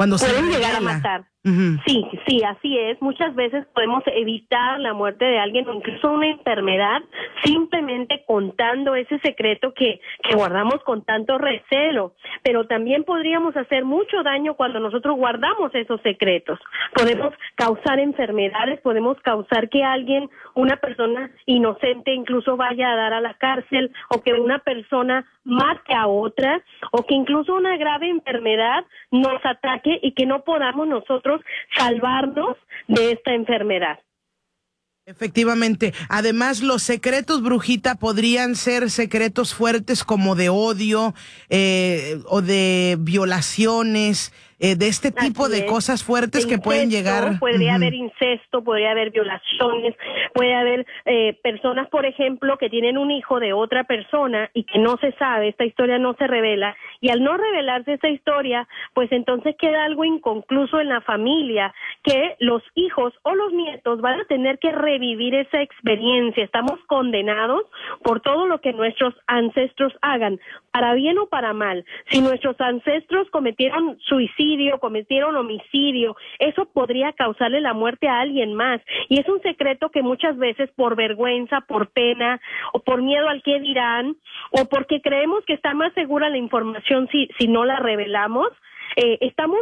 Cuando se pueden llegar a revela. matar. Ujú. Sí, sí, así es. Muchas veces podemos evitar la muerte de alguien o incluso una enfermedad simplemente contando ese secreto que guardamos con tanto recelo. Pero también podríamos hacer mucho daño cuando nosotros guardamos esos secretos. Podemos causar enfermedades, podemos causar que alguien, una persona inocente incluso vaya a dar a la cárcel, o que una persona mate a otra, o que incluso una grave enfermedad nos ataque y que no podamos nosotros salvarnos de esta enfermedad. Efectivamente. Además, los secretos, Brujita, podrían ser secretos fuertes como de odio o de violaciones, de este tipo Así de es. cosas fuertes De que pueden incesto, llegar. podría Ujú. haber incesto, podría haber violaciones, puede haber personas, por ejemplo, que tienen un hijo de otra persona y que no se sabe, esta historia no se revela, y al no revelarse esa historia, pues entonces queda algo inconcluso en la familia, que los hijos o los nietos van a tener que revivir esa experiencia. Estamos condenados por todo lo que nuestros ancestros hagan, para bien o para mal. Si nuestros ancestros cometieron suicidio, cometieron homicidio, eso podría causarle la muerte a alguien más. Y es un secreto que muchas veces por vergüenza, por pena, o por miedo al qué dirán, o porque creemos que está más segura la información si no la revelamos, estamos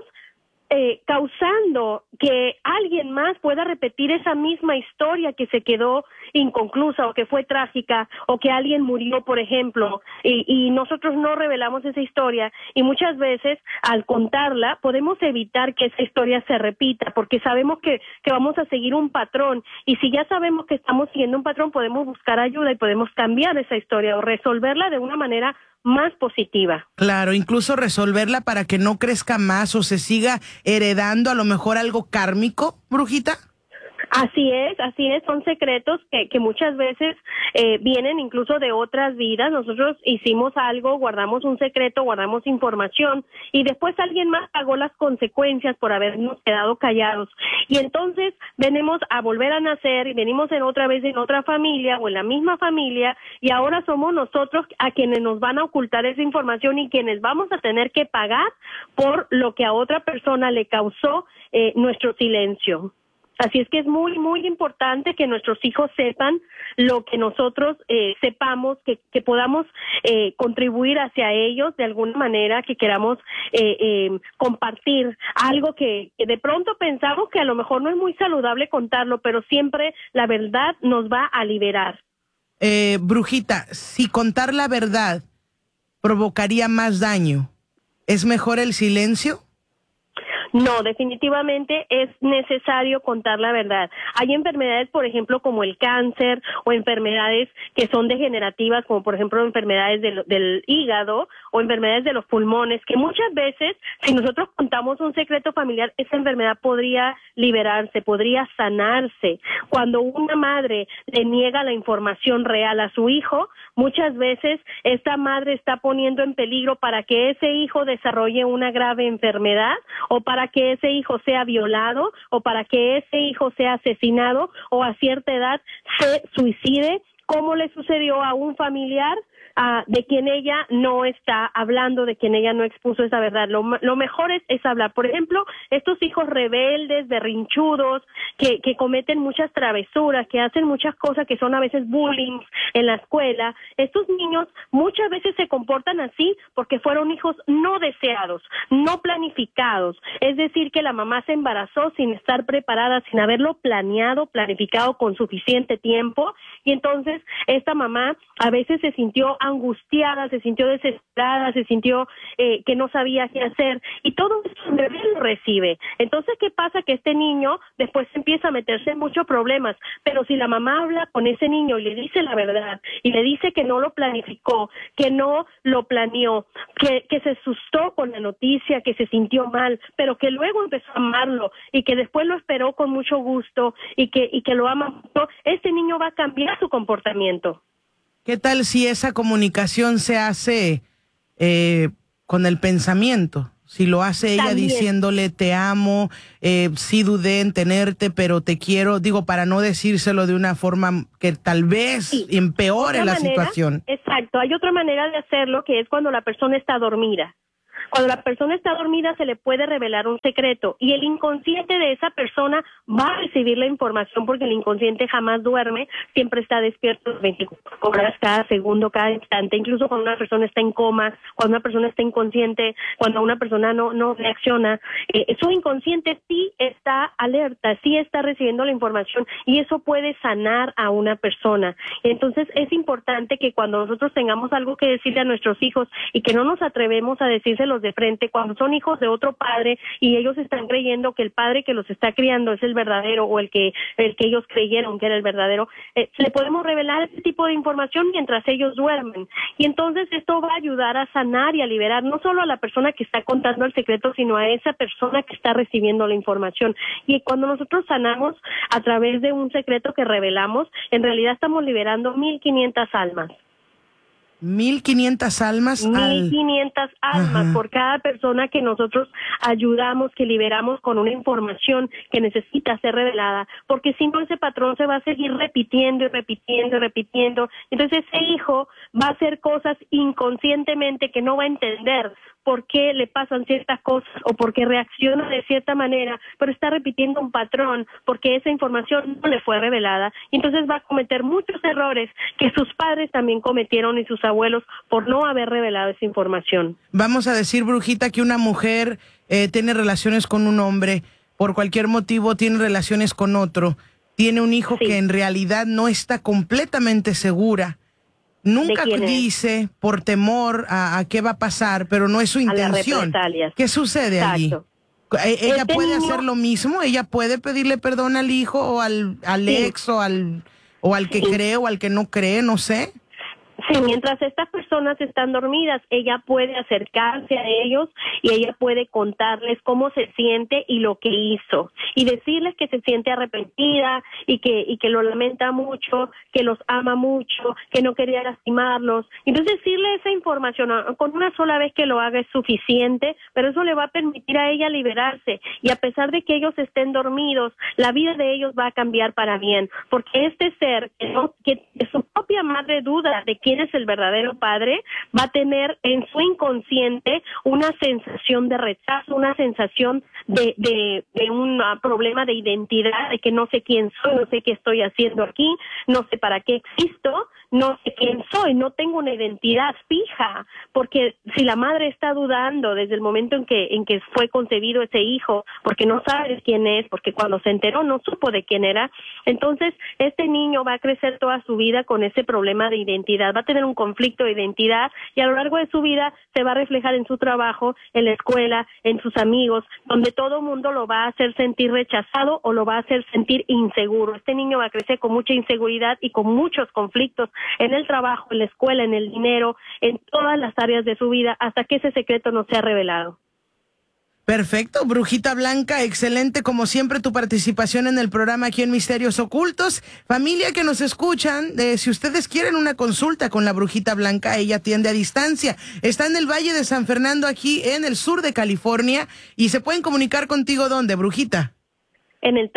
causando que alguien más pueda repetir esa misma historia que se quedó inconclusa o que fue trágica, o que alguien murió, por ejemplo, y nosotros no revelamos esa historia, y muchas veces al contarla podemos evitar que esa historia se repita, porque sabemos que vamos a seguir un patrón, y si ya sabemos que estamos siguiendo un patrón, podemos buscar ayuda y podemos cambiar esa historia o resolverla de una manera más positiva. Claro, incluso resolverla para que no crezca más o se siga heredando a lo mejor algo kármico, Brujita. Así es, son secretos que muchas veces vienen incluso de otras vidas. Nosotros hicimos algo, guardamos un secreto, guardamos información, y después alguien más pagó las consecuencias por habernos quedado callados. Y entonces venimos a volver a nacer, y venimos otra vez en otra familia o en la misma familia, y ahora somos nosotros a quienes nos van a ocultar esa información y quienes vamos a tener que pagar por lo que a otra persona le causó nuestro silencio. Así es que es muy, muy importante que nuestros hijos sepan lo que nosotros sepamos, que podamos contribuir hacia ellos de alguna manera, que queramos compartir algo que de pronto pensamos que a lo mejor no es muy saludable contarlo, pero siempre la verdad nos va a liberar. Brujita, si contar la verdad provocaría más daño, ¿es mejor el silencio? No, definitivamente es necesario contar la verdad. Hay enfermedades, por ejemplo, como el cáncer, o enfermedades que son degenerativas, como por ejemplo enfermedades del hígado o enfermedades de los pulmones, que muchas veces, si nosotros contamos un secreto familiar, esa enfermedad podría liberarse, podría sanarse. Cuando una madre le niega la información real a su hijo, muchas veces esta madre está poniendo en peligro para que ese hijo desarrolle una grave enfermedad, o para que ese hijo sea violado, o para que ese hijo sea asesinado, o a cierta edad se suicide, como le sucedió a un familiar de quien ella no está hablando, de quien ella no expuso esa verdad. Lo mejor es hablar. Por ejemplo, estos hijos rebeldes, berrinchudos, que cometen muchas travesuras, que hacen muchas cosas que son a veces bullying en la escuela, estos niños muchas veces se comportan así porque fueron hijos no deseados, no planificados. Es decir, que la mamá se embarazó sin estar preparada, sin haberlo planificado con suficiente tiempo, y entonces esta mamá a veces se sintió angustiada, se sintió desesperada, se sintió que no sabía qué hacer, y todo esto el bebé lo recibe. Entonces, ¿qué pasa? Que este niño después empieza a meterse en muchos problemas, pero si la mamá habla con ese niño y le dice la verdad, y le dice que no lo planificó, que no lo planeó, que se asustó con la noticia, que se sintió mal, pero que luego empezó a amarlo, y que después lo esperó con mucho gusto, y que lo ama mucho, este niño va a cambiar su comportamiento. ¿Qué tal si esa comunicación se hace con el pensamiento? Si lo hace ella También, diciéndole te amo, sí dudé en tenerte, pero te quiero, digo, para no decírselo de una forma que tal vez sí, empeore otra la manera, situación. exacto, hay otra manera de hacerlo, que es cuando la persona está dormida. Cuando la persona está dormida se le puede revelar un secreto y el inconsciente de esa persona va a recibir la información porque el inconsciente jamás duerme, siempre está despierto 24 horas, cada segundo, cada instante, incluso cuando una persona está en coma, cuando una persona está inconsciente, cuando una persona no reacciona, su inconsciente sí está alerta, sí está recibiendo la información y eso puede sanar a una persona. Entonces es importante que cuando nosotros tengamos algo que decirle a nuestros hijos y que no nos atrevemos a decírselos de frente, cuando son hijos de otro padre y ellos están creyendo que el padre que los está criando es el verdadero o el que ellos creyeron que era el verdadero, le podemos revelar ese tipo de información mientras ellos duermen. Y entonces esto va a ayudar a sanar y a liberar no solo a la persona que está contando el secreto, sino a esa persona que está recibiendo la información. Y cuando nosotros sanamos a través de un secreto que revelamos, en realidad estamos liberando 1,500 almas. 1,500 almas. 1,500 almas Ajá. por cada persona que nosotros ayudamos, que liberamos con una información que necesita ser revelada, porque si no ese patrón se va a seguir repitiendo y repitiendo y repitiendo. Entonces ese hijo va a hacer cosas inconscientemente que no va a entender por qué le pasan ciertas cosas o por qué reacciona de cierta manera, pero está repitiendo un patrón porque esa información no le fue revelada. Y entonces va a cometer muchos errores que sus padres también cometieron y sus abuelos por no haber revelado esa información. Vamos a decir, brujita, que una mujer tiene relaciones con un hombre, por cualquier motivo tiene relaciones con otro, tiene un hijo que en realidad no está completamente segura. Nunca dice por temor a qué va a pasar, pero no es su intención. ¿Qué sucede allí? ¿Ella puede hacer lo mismo? ¿Ella puede pedirle perdón al hijo o al ex o al que cree o al que no cree? No sé. Sí, mientras estas personas están dormidas, ella puede acercarse a ellos y ella puede contarles cómo se siente y lo que hizo y decirles que se siente arrepentida y que lo lamenta mucho, que los ama mucho, que no quería lastimarlos. Entonces decirle esa información con una sola vez que lo haga es suficiente, pero eso le va a permitir a ella liberarse y a pesar de que ellos estén dormidos, la vida de ellos va a cambiar para bien, porque este ser que su propia madre duda de quién es el verdadero padre, va a tener en su inconsciente una sensación de rechazo, una sensación de un problema de identidad, de que no sé quién soy, no sé qué estoy haciendo aquí, no sé para qué existo, no sé quién soy, no tengo una identidad fija, porque si la madre está dudando desde el momento en que fue concebido ese hijo, porque no sabe quién es, porque cuando se enteró no supo de quién era, entonces este niño va a crecer toda su vida con ese problema de identidad, va a tener un conflicto de identidad y a lo largo de su vida se va a reflejar en su trabajo, en la escuela, en sus amigos, donde todo el mundo lo va a hacer sentir rechazado o lo va a hacer sentir inseguro. Este niño va a crecer con mucha inseguridad y con muchos conflictos en el trabajo, en la escuela, en el dinero, en todas las áreas de su vida, hasta que ese secreto no sea revelado. Perfecto, Brujita Blanca, excelente como siempre tu participación en el programa aquí en Misterios Ocultos. Familia que nos escuchan, si ustedes quieren una consulta con la Brujita Blanca, ella atiende a distancia. Está en el Valle de San Fernando, aquí en el sur de California, y se pueden comunicar contigo, ¿dónde, Brujita? En el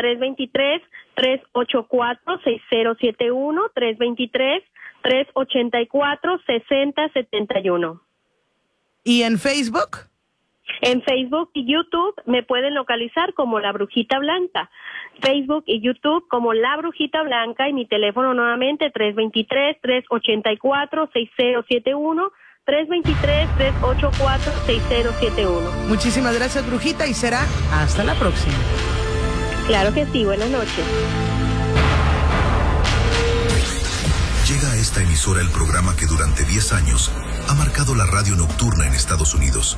323-384-6071, 323-384-6071. ¿Y en Facebook? En Facebook y YouTube me pueden localizar como La Brujita Blanca. Facebook y YouTube como La Brujita Blanca y mi teléfono nuevamente 323-384-6071, 323-384-6071. Muchísimas gracias, Brujita, y será hasta la próxima. Claro que sí, buenas noches. Llega a esta emisora el programa que durante 10 años ha marcado la radio nocturna en Estados Unidos.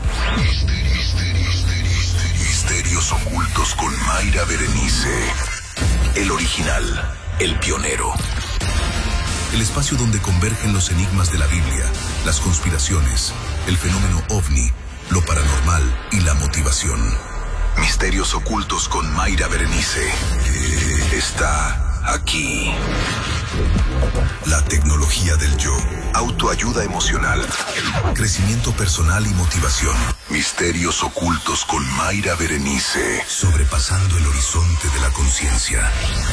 Misterios Ocultos con Mayra Berenice. El original, el pionero. El espacio donde convergen los enigmas de la Biblia, las conspiraciones, el fenómeno ovni, lo paranormal y la motivación. Misterios Ocultos con Mayra Berenice. Está aquí. La tecnología del yo, autoayuda emocional, crecimiento personal y motivación. Misterios Ocultos con Mayra Berenice. Sobrepasando el horizonte de la conciencia.